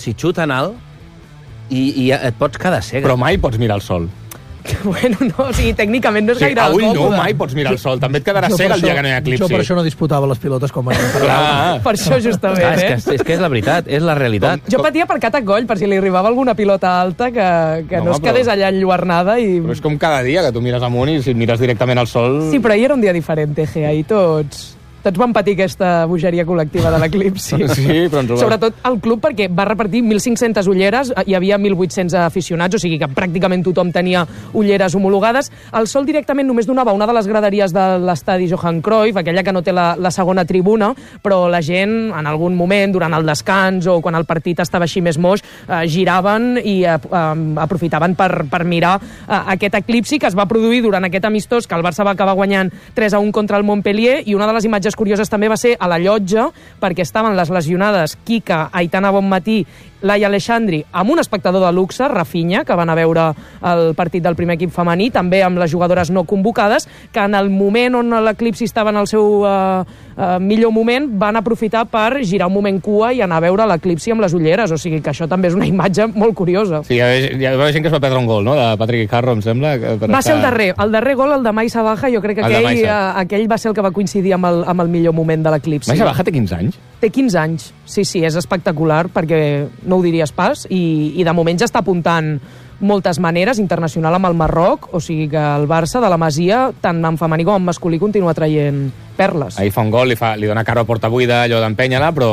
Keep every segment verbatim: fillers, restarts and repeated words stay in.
si xuten alt i, i et pots quedar cega. Però mai pots mirar el sol. Bueno, no, o sigui, tècnicament no és Sí, gaire a ull còmode. no, mai pots mirar el sol. També et quedaràs Jo per cega el això- dia que no hi ha eclipsi. Jo per això no disputava les pilotes com van per Clar. Per això, justament, Clar, és, eh? que, és que és la veritat, és la realitat. Jo patia per cat a coll, per si li arribava alguna pilota alta que, que No, no, es però- quedés allà enlluernada. I... Però és com cada dia, que tu mires amunt i si mires directament al sol... Sí, però ahir era un dia diferent, Teje. Ahir tots... Tots van patir aquesta bogeria col·lectiva de l'eclipsi. Sí, però ens ho va- Sobretot el club, perquè va repartir mil cinc-centes ulleres, hi havia mil vuit-cents aficionats, o sigui que pràcticament tothom tenia ulleres homologades. El sol directament només donava una de les graderies de l'estadi Johan Cruyff, aquella que no té la, la segona tribuna, però la gent, en algun moment, durant el descans o quan el partit estava així més moix, eh, giraven i eh, eh, aprofitaven per, per mirar eh, aquest eclipsi que es va produir durant aquest amistós que el Barça va acabar guanyant tres a un contra el Montpellier, i una de les imatges curioses també va ser a la llotja, perquè estaven les lesionades Kika, Aitana Bonmatí, Laia Aleixandri, amb un espectador de luxe, Rafinha, que van a veure el partit del primer equip femení, també amb les jugadores no convocades, que en el moment on l'eclipsi estava en el seu eh, eh, millor moment, van aprofitar per girar un moment cua i anar a veure l'eclipsi amb les ulleres, o sigui que això també és una imatge molt curiosa. Sí, hi ha, hi ha gent que es va perdre un gol, no?, de Patrick Harro, em sembla. Que per Va estar... ser el darrer, el darrer gol, el de Maisa Baja, jo crec que El de aquell, Maisa. eh, aquell va ser el que va coincidir amb el, amb el millor moment de l'eclipsi. Maisa Baja té quinze anys? Té quinze anys, sí, sí, és espectacular, perquè no ho diries pas, i, i de moment ja està apuntant moltes maneres, internacional amb el Marroc, o sigui que el Barça de la Masia, tant en femení com en masculí, continua traient perles. Ahir fa un gol, li, fa, li dona caro a porta buida, allò d'empènyer-la, però...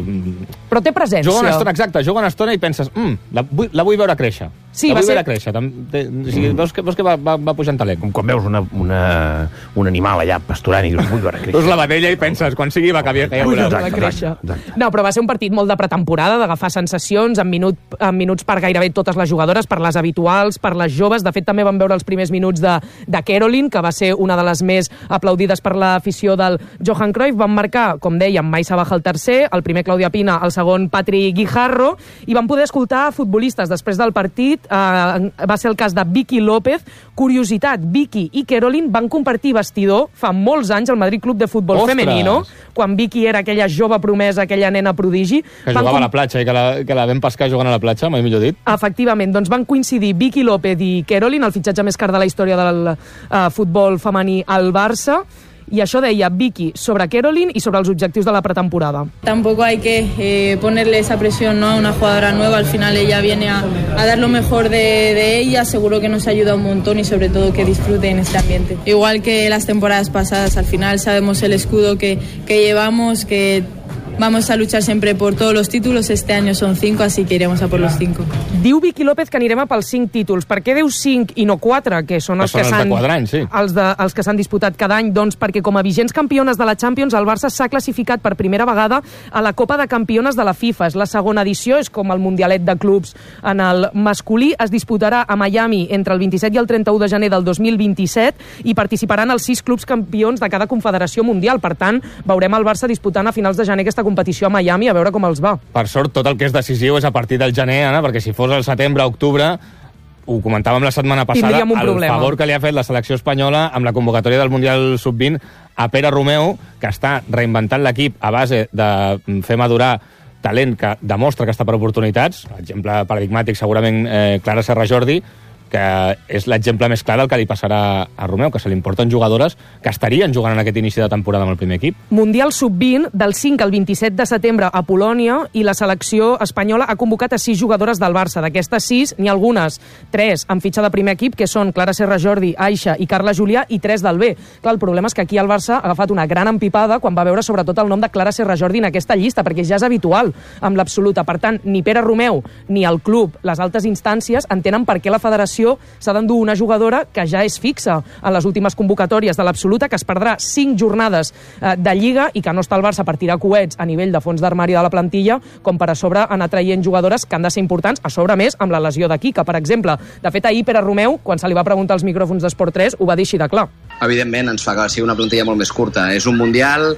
Però té presència. Juga una estona, exacte, juga una estona i penses, mm, la, vull, la vull veure créixer. Sí, la va vull ser- veure créixer. Tam, té, o sigui, veus que, veus que va, va, va pujant talent. Com quan veus una, una, un animal allà pasturant i dius, vull veure créixer. Veus la vedella i penses, quan sigui va acabar a Ui, veure. de créixer. No, però va ser un partit molt de pretemporada, d'agafar sensacions, en, minut, en minuts per gairebé totes les jugadores, per les habituals, per les joves. De fet, també van veure els primers minuts de, de Caroline, que va ser una de les més aplaudides per l'afició del Johan Cruyff. Van marcar, com dèiem, Maisa Baja el tercer, el primer Claudia Pina, el segon Patrick Guijarro, i van poder escoltar futbolistes després del partit. Eh, va ser el cas de Vicky López. Curiositat, Vicky i Caroline van compartir vestidor fa molts anys al Madrid Club de Futbol Ostres! Femenino, quan Vicky era aquella jove promesa, aquella nena prodigi. Que Van jugava com- a la platja i que la, que la vam pescar jugant a la platja, mai millor dit. Efectivament, doncs van coincidir Vicky López i Caroline, el fitxatge més car de la història del uh, futbol femení al Barça, i això deia Vicky sobre Caroline i sobre els objectius de la pretemporada. Tampoco hay que eh, ponerle esa presión, ¿no?, a una jugadora nueva. Al final ella viene a, a dar lo mejor de, de ella. Seguro que nos ayuda un montón y sobre todo que disfrute en este ambiente. Igual que las temporadas pasadas, al final sabemos el escudo que, que llevamos, que vamos a luchar siempre por todos los títulos. Este año son cinco, así que iremos a por los cinco. Diu Vicky López que anirem a pels cinc títols. Per què diu cinc i no quatre, que són els Que que són els de s'han quatre anys, sí. els, de, els que s'han disputat cada any? Doncs perquè com a vigents campiones de la Champions, el Barça s'ha classificat per primera vegada a la Copa de Campiones de la FIFA. És la segona edició, és com el Mundialet de Clubs en el masculí. Es disputarà a Miami entre el vint-i-set i el trenta-u de gener del dos mil vint-i-set i participaran els sis clubs campions de cada confederació mundial. Per tant, veurem el Barça disputant a finals de gener aquesta competició a Miami, a veure com els va. Per sort, tot el que és decisiu és a partir del gener, Anna, perquè si fos el setembre, octubre, ho comentàvem la setmana passada, Tindríem un el problema. favor que li ha fet la selecció espanyola amb la convocatòria del Mundial sub vint a Pere Romeu, que està reinventant l'equip a base de fer madurar talent que demostra que està per oportunitats. L'exemple paradigmàtic, segurament, eh, Clara Serra Jordi, que és l'exemple més clar del que li passarà a Romeu, que se li importen jugadores que estarien jugant en aquest inici de temporada amb el primer equip. Mundial sub vint del cinc al vint-i-set de setembre a Polònia, i la selecció espanyola ha convocat a sis jugadores del Barça. D'aquestes sis, n'hi ha algunes, tres amb fitxa de primer equip, que són Clara Serra Jordi, Aixa i Carla Julià, i tres del B. Clar, el problema és que aquí el Barça ha agafat una gran empipada quan va veure sobretot el nom de Clara Serra Jordi en aquesta llista, perquè ja és habitual amb l'absoluta. Per tant, ni Pere Romeu ni el club, les altes instàncies, entenen per què la federació s'ha d'endur una jugadora que ja és fixa en les últimes convocatòries de l'absoluta, que es perdrà cinc jornades eh, de Lliga i que no està el Barça per tirar coets a nivell de fons d'armari de la plantilla com per a sobre anar traient jugadores que han de ser importants, a sobre més amb la lesió de Kika, per exemple. De fet, ahir Pere Romeu, quan se li va preguntar als micròfons d'Esport tres, ho va dir així de clar. Evidentment ens fa que sigui una plantilla molt més curta. És un mundial,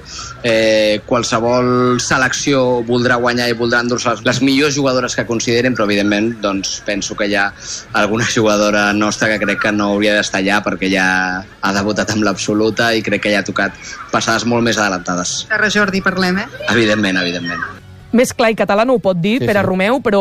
eh, qualsevol selecció voldrà guanyar i voldrà endur-se les millors jugadores que consideren, però evidentment doncs, penso que hi ha alguna jugadora nostra que crec que no hauria d'estar allà perquè ja ha debutat amb l'absoluta i crec que ja ha tocat passades molt més adelantades. Serra Jordi, parlem, eh? Evidentment, evidentment. Més clar i català no ho pot dir, Sí, Pere sí. Romeu, però